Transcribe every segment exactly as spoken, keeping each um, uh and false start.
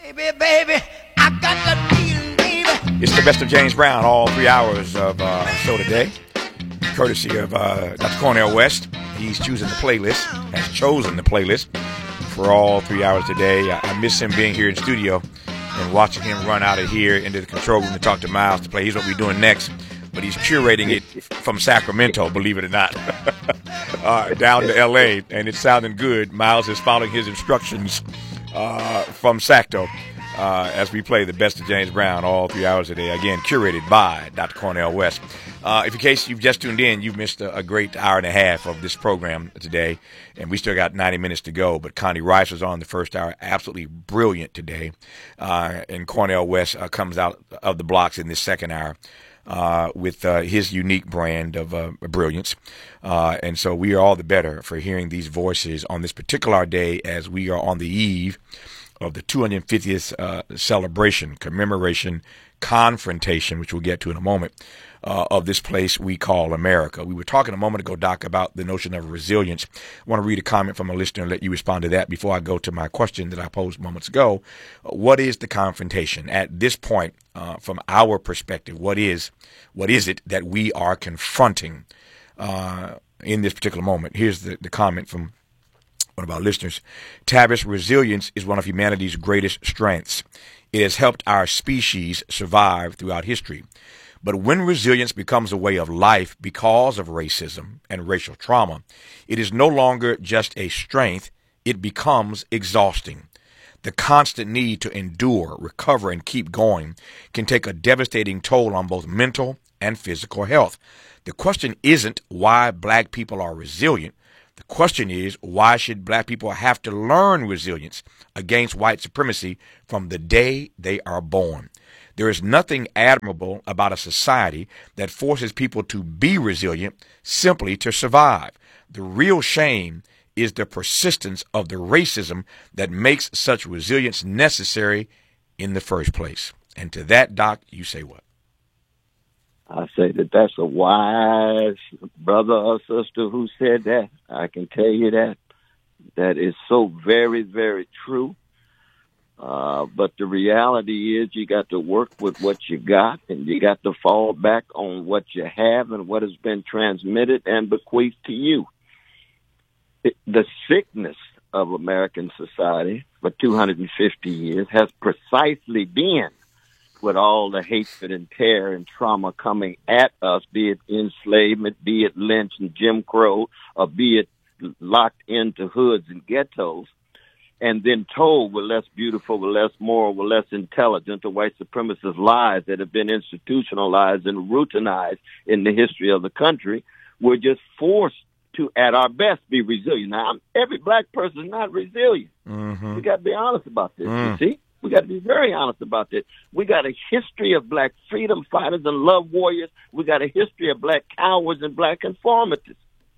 Baby, baby, I got the feeling, baby. It's the best of James Brown, all three hours of uh, show today, courtesy of uh, Doctor Cornel West. He's choosing the playlist, has chosen the playlist for all three hours today. I, I miss him being here in studio and watching him run out of here into the control room to talk to Miles to play. He's what we're doing next, but he's curating it from Sacramento, believe it or not, uh, down to L A, and it's sounding good. Miles is following his instructions uh, from Sacto uh, as we play the best of James Brown all three hours a day. Again, curated by Doctor Cornel West. Uh, if in case you've just tuned in, you've missed a, a great hour and a half of this program today, and we still got ninety minutes to go. But Connie Rice was on the first hour, absolutely brilliant today, uh, and Cornel West uh, comes out of the blocks in this second hour uh, with uh, his unique brand of uh, brilliance. Uh, and so we are all the better for hearing these voices on this particular day as we are on the eve of the two hundred fiftieth uh, celebration, commemoration, confrontation, which we'll get to in a moment, uh, of this place we call America. We were talking a moment ago, Doc, about the notion of resilience. I want to read a comment from a listener and let you respond to that before I go to my question that I posed moments ago. What is the confrontation? At this point, uh, from our perspective, what is what is it that we are confronting uh, in this particular moment? Here's the, the comment from one of our listeners. Tavis, resilience is one of humanity's greatest strengths. It has helped our species survive throughout history. But when resilience becomes a way of life because of racism and racial trauma, it is no longer just a strength, it becomes exhausting. The constant need to endure, recover, and keep going can take a devastating toll on both mental and physical health. The question isn't why black people are resilient. The question is, why should black people have to learn resilience against white supremacy from the day they are born? There is nothing admirable about a society that forces people to be resilient simply to survive. The real shame is the persistence of the racism that makes such resilience necessary in the first place. And to that, Doc, you say what? I say that that's a wise brother or sister who said that. I can tell you that. That is so very, very true. Uh, but the reality is you got to work with what you got, and you got to fall back on what you have and what has been transmitted and bequeathed to you. It, the sickness of American society for two hundred fifty years has precisely been with all the hatred and terror and trauma coming at us, be it enslavement, be it lynch and Jim Crow, or be it locked into hoods and ghettos, and then told we're less beautiful, we're less moral, we're less intelligent, the white supremacist lies that have been institutionalized and routinized in the history of the country. We're just forced to, at our best, be resilient. Now, every black person is not resilient. Mm-hmm. We got to be honest about this, mm. you see? We got to be very honest about this. We got a history of black freedom fighters and love warriors. We got a history of black cowards and black conformists.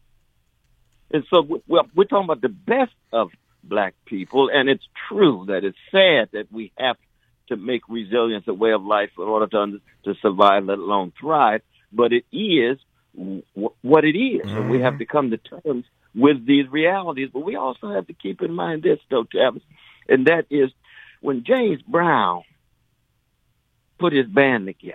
And so we're, we're talking about the best of black people, and it's true that it's sad that we have to make resilience a way of life in order to, to survive, let alone thrive. But it is w- what it is, mm-hmm. and we have to come to terms with these realities. But we also have to keep in mind this, though, Tavis, and that is, when James Brown put his band together,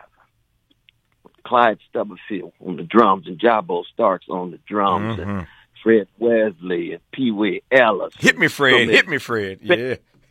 Clyde Stubblefield on the drums and Jabo Starks on the drums, mm-hmm. and Fred Wesley and Pee Wee Ellis. Hit me, Fred. So Hit me, Fred. Yeah.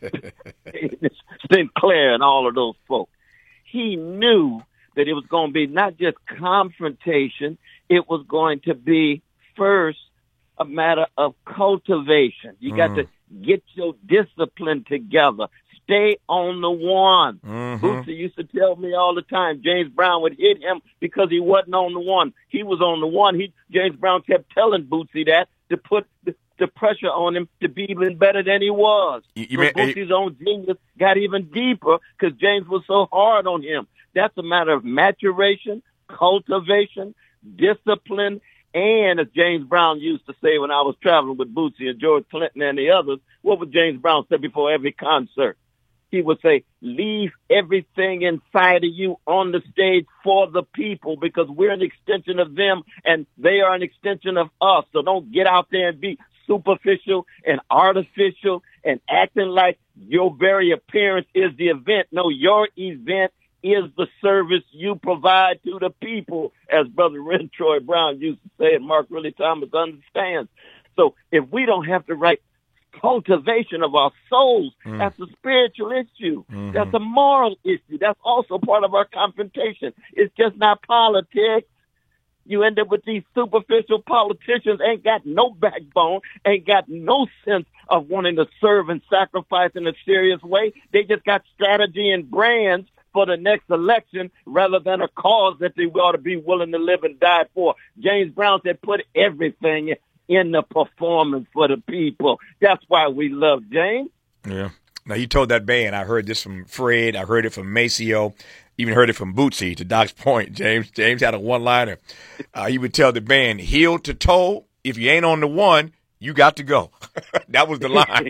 Sinclair and all of those folks. He knew that it was going to be not just confrontation, it was going to be first a matter of cultivation. You got mm. to get your discipline together. Stay on the one. Mm-hmm. Bootsy used to tell me all the time, James Brown would hit him because he wasn't on the one. He was on the one. He James Brown kept telling Bootsy that to put the, the pressure on him to be even better than he was. You, you so mean, Bootsy's uh, own genius got even deeper because James was so hard on him. That's a matter of maturation, cultivation, discipline, and as James Brown used to say when I was traveling with Bootsy and George Clinton and the others, what would James Brown say before every concert? He would say, leave everything inside of you on the stage for the people because we're an extension of them and they are an extension of us. So don't get out there and be superficial and artificial and acting like your very appearance is the event. No, your event is the service you provide to the people, as Brother Rentroy Brown used to say, and Mark Riley Thomas understands. So if we don't have the right cultivation of our souls, mm. that's a spiritual issue. Mm-hmm. That's a moral issue. That's also part of our confrontation. It's just not politics. You end up with these superficial politicians, ain't got no backbone, ain't got no sense of wanting to serve and sacrifice in a serious way. They just got strategy and brands for the next election rather than a cause that they ought to be willing to live and die for. James Brown said, put everything in the performance for the people. That's why we love James. Yeah. Now, he told that band, I heard this from Fred, I heard it from Maceo, even heard it from Bootsy, to Doc's point. James James had a one-liner. Uh, he would tell the band, heel to toe, if you ain't on the one, you got to go. That was the line.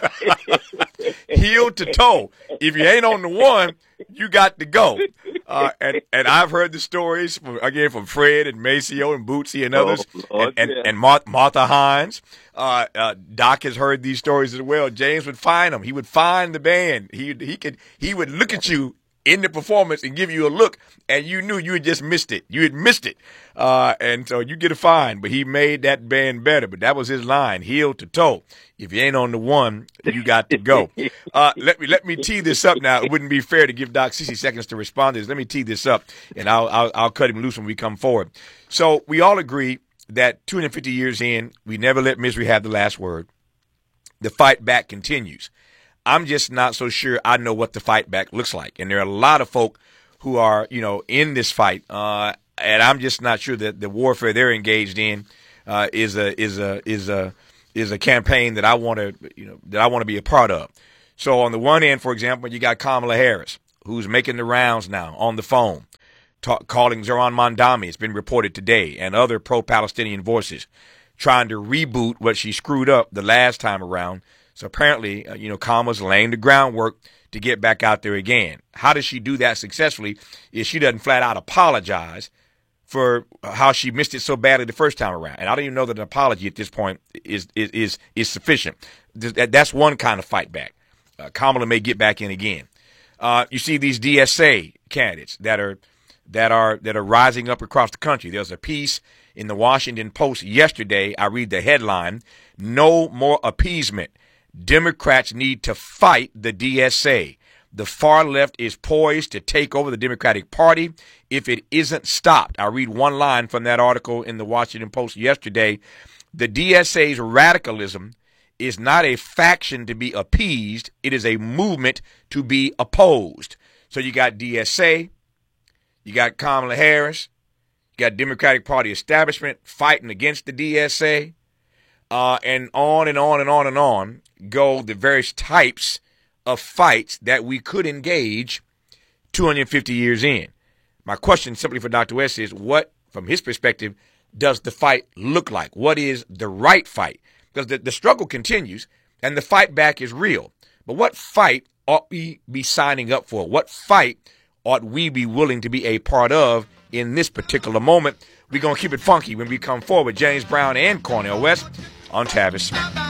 Heel to toe, if you ain't on the one, you got to go. Uh, and, and I've heard the stories, from, again, from Fred and Maceo and Bootsy and others, oh, Lord, and, yeah. and, and Mar- Martha Hines. Uh, uh, Doc has heard these stories as well. James would find them. He would find the band. He he could he would look at you in the performance and give you a look, and you knew you had just missed it. You had missed it. Uh, and so you get a fine, but he made that band better. But that was his line, heel to toe. If you ain't on the one, you got to go. Uh, let me let me tee this up now. It wouldn't be fair to give Doc sixty seconds to respond to this. Let me tee this up, and I'll, I'll, I'll cut him loose when we come forward. So we all agree that two hundred fifty years in, we never let misery have the last word. The fight back continues. I'm just not so sure I know what the fight back looks like. And there are a lot of folk who are, you know, in this fight. Uh, and I'm just not sure that the warfare they're engaged in uh, is a is a is a is a campaign that I want to, you know, that I want to be a part of. So on the one end, for example, you got Kamala Harris, who's making the rounds now on the phone, talk, calling Zoran Mandami, it's been reported today, and other pro-Palestinian voices, trying to reboot what she screwed up the last time around. So apparently, uh, you know, Kamala's laying the groundwork to get back out there again. How does she do that successfully if she doesn't flat out apologize for how she missed it so badly the first time around? And I don't even know that an apology at this point is is is, is sufficient. That's one kind of fight back. Uh, Kamala may get back in again. Uh, you see these D S A candidates that are that are that are rising up across the country. There's a piece in the Washington Post yesterday. I read the headline: "No more appeasement. Democrats need to fight the D S A. The far left is poised to take over the Democratic Party if it isn't stopped." I read one line from that article in the Washington Post yesterday. The D S A's radicalism is not a faction to be appeased. It is a movement to be opposed. So you got D S A, you got Kamala Harris, you got Democratic Party establishment fighting against the D S A, uh, and on and on and on and on go the various types of fights that we could engage two hundred fifty years in. My question simply for Doctor West is, what, from his perspective, does the fight look like? What is the right fight? Because the, the struggle continues and the fight back is real. But what fight ought we be signing up for? What fight ought we be willing to be a part of in this particular moment? We're going to keep it funky when we come forward. James Brown and Cornel West on Tavis Smith.